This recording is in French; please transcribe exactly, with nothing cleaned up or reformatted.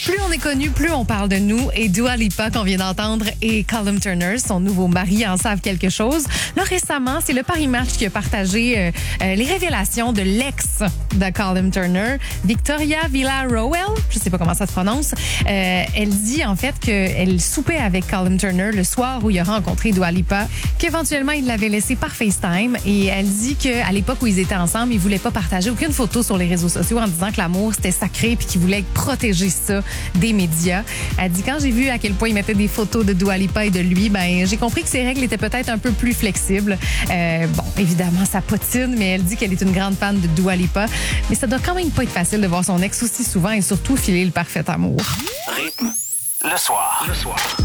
Plus on est connu, plus on parle de nous. Et Dua Lipa, qu'on vient d'entendre, et Callum Turner, son nouveau mari, en savent quelque chose. Là, récemment, c'est le Paris Match qui a partagé euh, euh, les révélations de l'ex de Callum Turner, Victoria Villarroel. Je sais pas comment ça se prononce. Euh, elle dit, en fait, qu'elle soupait avec Callum Turner le soir où il a rencontré Dua Lipa, qu'éventuellement, il l'avait laissé par FaceTime. Et elle dit qu'à l'époque où ils étaient ensemble, ils voulaient pas partager aucune photo sur les réseaux sociaux en disant que l'amour, c'était sacré puis qu'ils voulaient protéger ça des médias. Elle dit, quand j'ai vu à quel point il mettait des photos de Dua Lipa et de lui, ben j'ai compris que ses règles étaient peut-être un peu plus flexibles. Euh, bon, évidemment, ça potine, mais elle dit qu'elle est une grande fan de Dua Lipa. Mais ça doit quand même pas être facile de voir son ex aussi souvent et surtout filer le parfait amour. Rythme le soir. Le soir.